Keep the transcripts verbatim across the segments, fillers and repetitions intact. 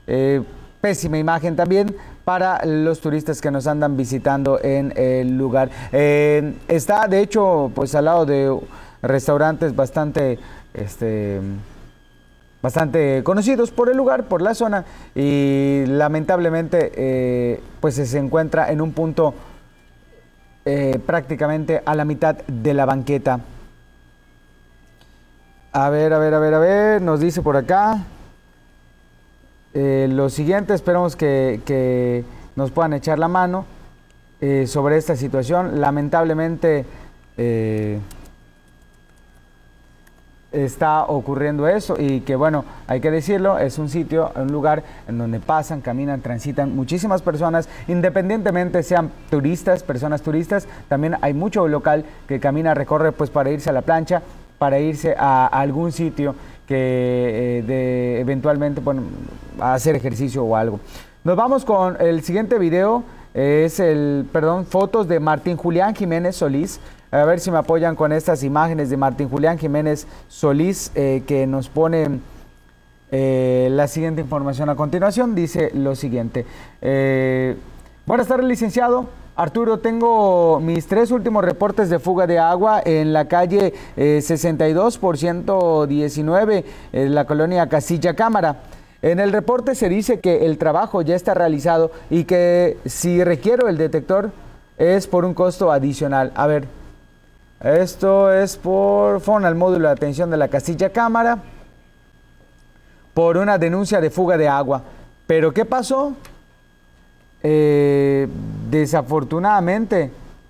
eh, pésima imagen también para los turistas que nos andan visitando en el lugar. Eh, está, de hecho, pues al lado de restaurantes bastante, este, bastante conocidos por el lugar, por la zona, y lamentablemente, eh, pues se encuentra en un punto eh, prácticamente a la mitad de la banqueta. A ver, a ver, a ver, a ver, nos dice por acá. Eh, lo siguiente, esperamos que, que nos puedan echar la mano eh, sobre esta situación. Lamentablemente eh, está ocurriendo eso y que, bueno, hay que decirlo, es un sitio, un lugar en donde pasan, caminan, transitan muchísimas personas, independientemente sean turistas, personas turistas. También hay mucho local que camina, recorre pues para irse a la plancha, para irse a, a algún sitio que eh, de eventualmente, bueno, a hacer ejercicio o algo. Nos vamos con el siguiente video, eh, es el, perdón, fotos de Martín Julián Jiménez Solís. A ver si me apoyan con estas imágenes de Martín Julián Jiménez Solís, eh, que nos pone eh, la siguiente información a continuación. Dice lo siguiente. Eh, buenas tardes, licenciado Arturo, tengo mis tres últimos reportes de fuga de agua en la calle eh, sesenta y dos por ciento diecinueve, en la colonia Casilla Cámara. En el reporte se dice que el trabajo ya está realizado y que si requiero el detector es por un costo adicional. A ver, esto es por fueron al módulo de atención de la Casilla Cámara por una denuncia de fuga de agua. ¿Pero qué pasó? Eh, desafortunadamente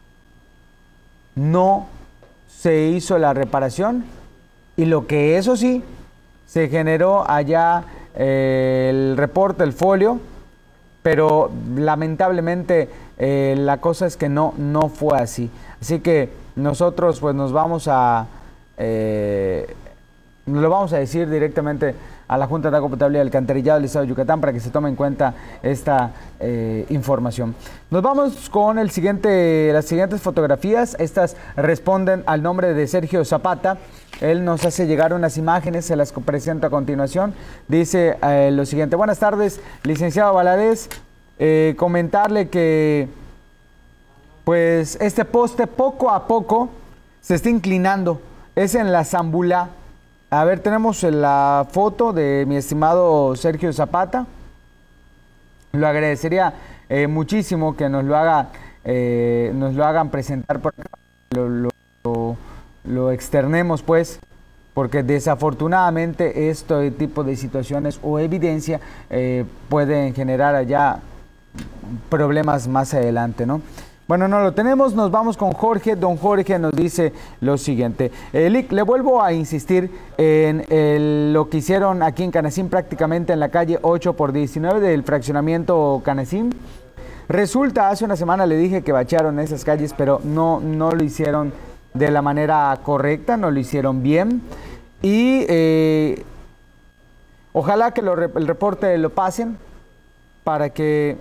no se hizo la reparación y lo que eso sí se generó allá eh, el reporte, el folio, pero lamentablemente eh, la cosa es que no, no fue así. Así que nosotros pues nos vamos a eh, lo vamos a decir directamente a la Junta de Agua Potable y Alcantarillado del Estado de Yucatán para que se tome en cuenta esta eh, información. Nos vamos con el siguiente, las siguientes fotografías. Estas responden al nombre de Sergio Zapata. Él nos hace llegar unas imágenes, se las presento a continuación. Dice eh, lo siguiente: buenas tardes, licenciado Valadez. Eh, comentarle que pues este poste poco a poco se está inclinando. Es en la Zambulá. A ver, tenemos la foto de mi estimado Sergio Zapata. Lo agradecería eh, muchísimo que nos lo haga, eh, nos lo hagan presentar por acá, lo, lo, lo, lo externemos pues, porque desafortunadamente este tipo de situaciones o evidencia eh, pueden generar allá problemas más adelante, ¿no? Bueno, no lo tenemos, nos vamos con Jorge. Don Jorge nos dice lo siguiente: eh, Lic, le vuelvo a insistir en el, lo que hicieron aquí en Canacín, prácticamente en la calle ocho por diecinueve del fraccionamiento Canacín. Resulta, hace una semana le dije que bachearon esas calles, pero no, no lo hicieron de la manera correcta, no lo hicieron bien. Y eh, ojalá que lo, el reporte lo pasen para que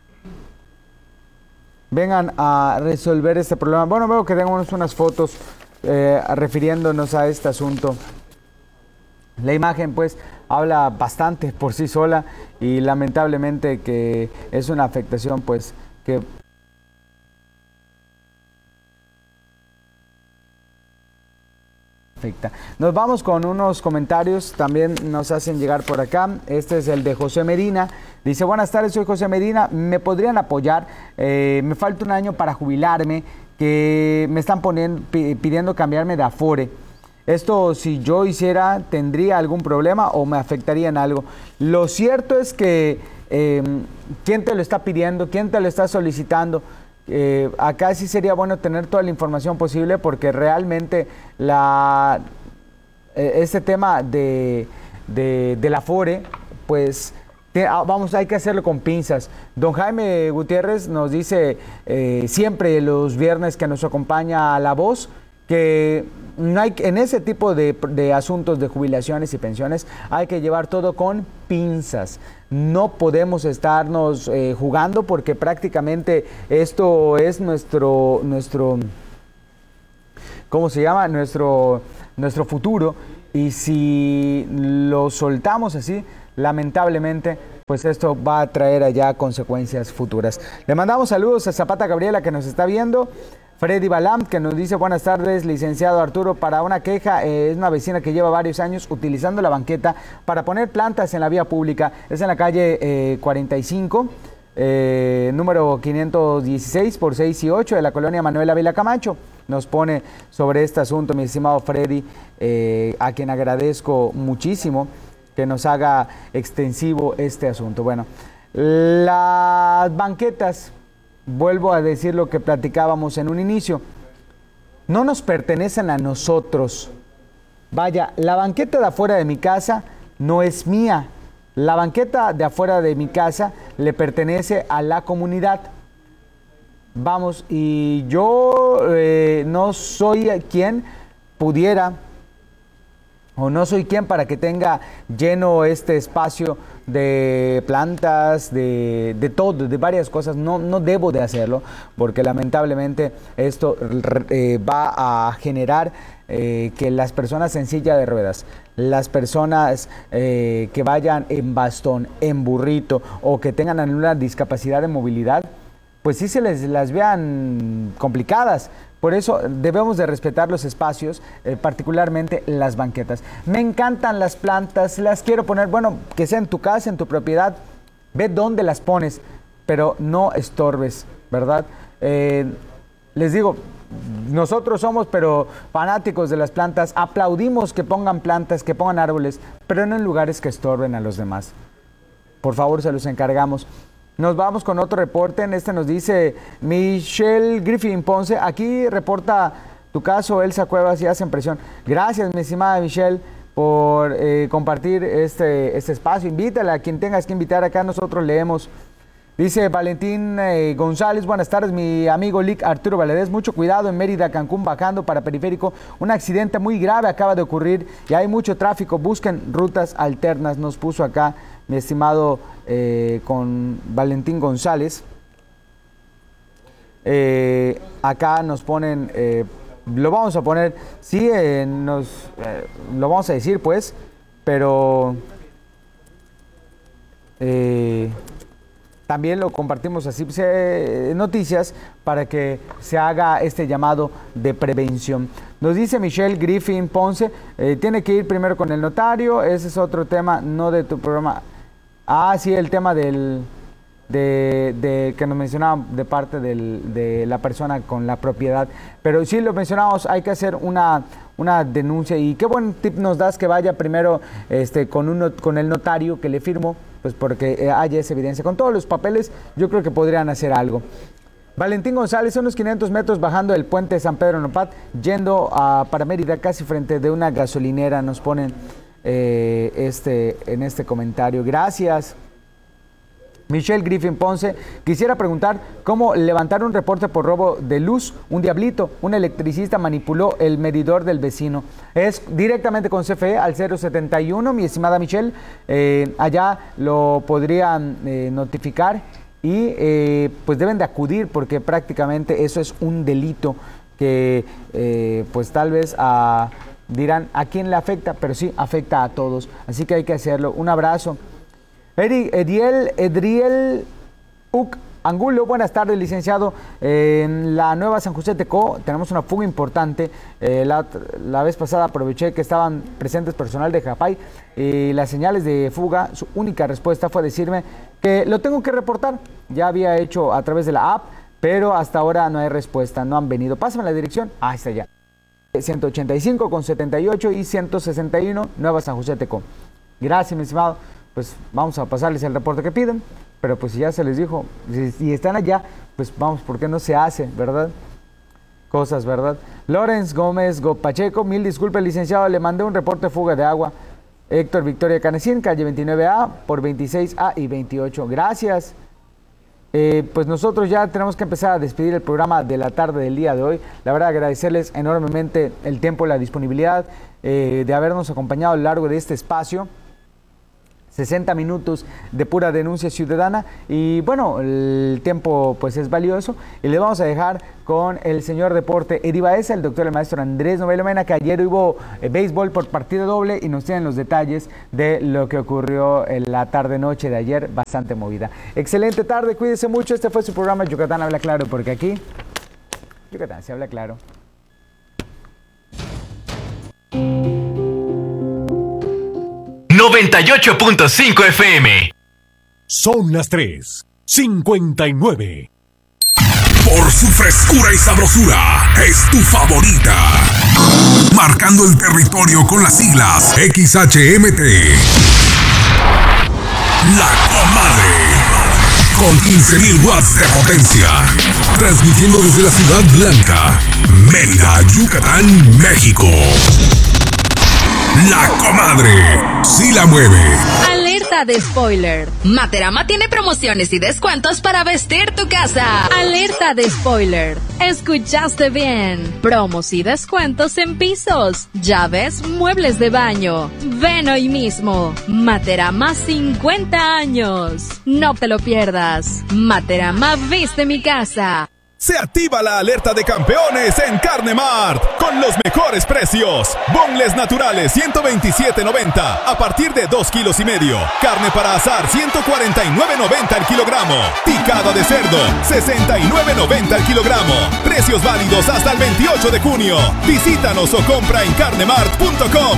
vengan a resolver este problema. Bueno, veo que tenemos unas fotos eh, refiriéndonos a este asunto. La imagen pues habla bastante por sí sola y lamentablemente que es una afectación pues que afecta. Nos vamos con unos comentarios, también nos hacen llegar por acá. Este es el de José Medina. Dice: buenas tardes, soy José Medina. ¿Me podrían apoyar? Eh, me falta un año para jubilarme, que me están poniendo, pidiendo cambiarme de Afore. Esto, si yo hiciera, ¿tendría algún problema o me afectaría en algo? Lo cierto es que, eh, ¿quién te lo está pidiendo? ¿Quién te lo está solicitando? Eh, acá sí sería bueno tener toda la información posible, porque realmente la, eh, este tema de, de, de la Afore, pues te, vamos, hay que hacerlo con pinzas. Don Jaime Gutiérrez nos dice eh, siempre los viernes que nos acompaña a La Voz, que no hay, en ese tipo de, de asuntos de jubilaciones y pensiones hay que llevar todo con pinzas. No podemos estarnos eh, jugando, porque prácticamente esto es nuestro, nuestro, ¿cómo se llama? Nuestro, nuestro futuro, y si lo soltamos así, lamentablemente pues esto va a traer allá consecuencias futuras. Le mandamos saludos a Zapata Gabriela, que nos está viendo. Freddy Balam, que nos dice: buenas tardes, licenciado Arturo, para una queja. Eh, es una vecina que lleva varios años utilizando la banqueta para poner plantas en la vía pública. Es en la calle eh, cuarenta y cinco, eh, número quinientos dieciséis por seis y ocho de la colonia Manuel Ávila Camacho. Nos pone sobre este asunto, mi estimado Freddy, eh, a quien agradezco muchísimo que nos haga extensivo este asunto. Bueno, las banquetas, vuelvo a decir lo que platicábamos en un inicio, no nos pertenecen a nosotros. Vaya, la banqueta de afuera de mi casa no es mía. La banqueta de afuera de mi casa le pertenece a la comunidad. Vamos, y yo eh, no soy quien pudiera, o no soy quien para que tenga lleno este espacio de plantas, de, de todo, de varias cosas. No, no debo de hacerlo, porque lamentablemente esto eh, va a generar eh, que las personas en silla de ruedas, las personas eh, que vayan en bastón, en burrito, o que tengan alguna discapacidad de movilidad, pues sí se les las vean complicadas. Por eso debemos de respetar los espacios, eh, particularmente las banquetas. Me encantan las plantas, las quiero poner, bueno, que sea en tu casa, en tu propiedad, ve dónde las pones, pero no estorbes, ¿verdad? Eh, les digo, nosotros somos pero fanáticos de las plantas, aplaudimos que pongan plantas, que pongan árboles, pero no en lugares que estorben a los demás. Por favor, se los encargamos. Nos vamos con otro reporte. En este nos dice Michelle Griffin Ponce. Aquí reporta tu caso, Elsa Cuevas, y hace impresión. Gracias, mi estimada Michelle, por eh, compartir este, este espacio. Invítala a quien tengas que invitar. Acá nosotros leemos. Dice Valentín eh, González: buenas tardes, mi amigo Lic Arturo Valadez. Mucho cuidado en Mérida, Cancún, bajando para Periférico. Un accidente muy grave acaba de ocurrir y hay mucho tráfico. Busquen rutas alternas. Nos puso acá mi estimado eh, con Valentín González. Eh, acá nos ponen, eh, lo vamos a poner, sí, eh, nos, eh, lo vamos a decir pues, pero eh, también lo compartimos así, eh, noticias, para que se haga este llamado de prevención. Nos dice Michelle Griffin Ponce: eh, tiene que ir primero con el notario. Ese es otro tema, no de tu programa. Ah, sí, el tema del de, de que nos mencionaba de parte del, de la persona con la propiedad. Pero sí lo mencionamos, hay que hacer una, una denuncia. Y qué buen tip nos das, que vaya primero este, con, un, con el notario, que le firmo, pues porque haya esa evidencia. Con todos los papeles, yo creo que podrían hacer algo. Valentín González: unos quinientos metros bajando el puente de San Pedro Nopat, yendo a para Mérida, casi frente de una gasolinera. Nos ponen eh, este, en este comentario. Gracias. Michelle Griffin Ponce: quisiera preguntar cómo levantar un reporte por robo de luz. Un diablito, un electricista manipuló el medidor del vecino. Es directamente con C F E al cero setenta y uno, mi estimada Michelle. Eh, allá lo podrían eh, notificar y eh, pues deben de acudir, porque prácticamente eso es un delito que eh, pues tal vez a, dirán a quién le afecta, pero sí afecta a todos. Así que hay que hacerlo. Un abrazo. Eri, Ediel, Edriel Uc Angulo: buenas tardes, licenciado. Eh, en la nueva San José Tecó tenemos una fuga importante. Eh, la, la vez pasada aproveché que estaban presentes personal de Japay y las señales de fuga, su única respuesta fue decirme que lo tengo que reportar. Ya había hecho a través de la app, pero hasta ahora no hay respuesta, no han venido. Pásame la dirección. Ah, está ya. ciento ochenta y cinco con setenta y ocho y ciento sesenta y uno, Nueva San José Tecó. Gracias, mi estimado. Pues vamos a pasarles el reporte que piden, pero pues si ya se les dijo, si, si están allá, pues vamos, ¿por qué no se hace, verdad? Cosas, ¿verdad? Lorenz Gómez Pacheco: mil disculpas, licenciado, le mandé un reporte de fuga de agua. Héctor Victoria Canecín, calle veintinueve A por veintiséis A y veintiocho. Gracias. Eh, pues nosotros ya tenemos que empezar a despedir el programa de la tarde del día de hoy. La verdad, agradecerles enormemente el tiempo y la disponibilidad eh, de habernos acompañado a lo largo de este espacio. sesenta minutos de pura denuncia ciudadana y bueno, el tiempo pues es valioso y le vamos a dejar con el señor deporte Eddie Baeza, el doctor, el maestro Andrés Novelo Mena, que ayer hubo eh, béisbol por partido doble y nos tienen los detalles de lo que ocurrió en la tarde-noche de ayer, bastante movida. Excelente tarde, cuídese mucho, este fue su programa Yucatán Habla Claro, porque aquí Yucatán se habla claro. noventa y ocho punto cinco F M. Son las tres cincuenta y nueve. Por su frescura y sabrosura, es tu favorita. Marcando el territorio con las siglas X H M T. La Comadre. Con quince mil watts de potencia. Transmitiendo desde la Ciudad Blanca, Mérida, Yucatán, México. La Comadre, sí la mueve. Alerta de spoiler. Materama tiene promociones y descuentos para vestir tu casa. Alerta de spoiler. Escuchaste bien. Promos y descuentos en pisos, llaves, muebles de baño. Ven hoy mismo. Materama cincuenta años. No te lo pierdas. Materama viste mi casa. Se activa la alerta de campeones en Carne Mart con los mejores precios. Boneless naturales ciento veintisiete noventa a partir de dos kilos y medio. Carne para asar ciento cuarenta y nueve noventa el kilogramo. Picada de cerdo sesenta y nueve noventa el kilogramo. Precios válidos hasta el veintiocho de junio. Visítanos o compra en carnemart punto com.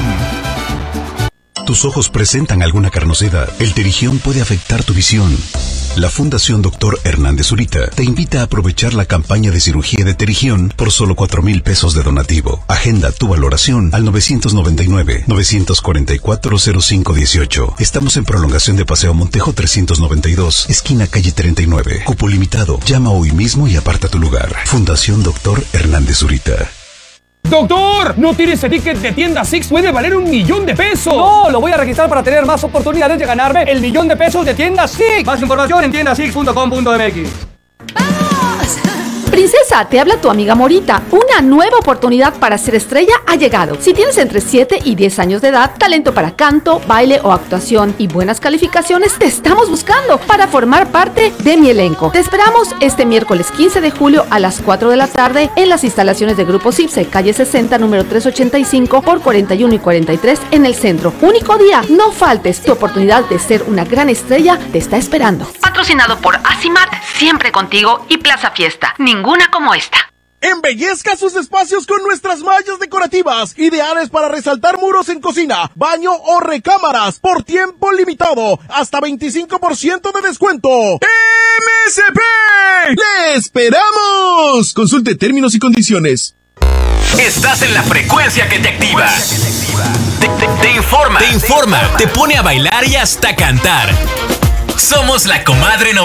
¿Tus ojos presentan alguna carnosidad? El terigión puede afectar tu visión. La Fundación Doctor Hernández Zurita te invita a aprovechar la campaña de cirugía de terigión por solo cuatro mil pesos de donativo. Agenda tu valoración al nueve nueve nueve, nueve cuatro cuatro, cero cinco uno ocho. Estamos en prolongación de Paseo Montejo trescientos noventa y dos, esquina calle treinta y nueve. Cupo limitado. Llama hoy mismo y aparta tu lugar. Fundación Doctor Hernández Zurita. ¡Doctor! No tires ese ticket de tienda Six, puede valer un millón de pesos. No, lo voy a registrar para tener más oportunidades de ganarme el millón de pesos de tienda Six. Más información en tienda six punto com punto m x. Princesa, te habla tu amiga Morita. Una nueva oportunidad para ser estrella ha llegado. Si tienes entre siete y diez años de edad, talento para canto, baile o actuación y buenas calificaciones, te estamos buscando para formar parte de mi elenco. Te esperamos este miércoles quince de julio a las cuatro de la tarde en las instalaciones de Grupo Cipse, calle sesenta, número trescientos ochenta y cinco por cuarenta y uno y cuarenta y tres en el centro. Único día, no faltes. Tu oportunidad de ser una gran estrella te está esperando. Patrocinado por Asimat, siempre contigo, y Plaza Fiesta. Ninguna como esta. Embellezca sus espacios con nuestras mallas decorativas, ideales para resaltar muros en cocina, baño o recámaras, por tiempo limitado, hasta veinticinco por ciento de descuento. ¡M S P! ¡Le esperamos! Consulte términos y condiciones. Estás en la frecuencia que te activa. Te, te, te informa. Te informa. Te pone a bailar y hasta cantar. Somos la Comadre noventa.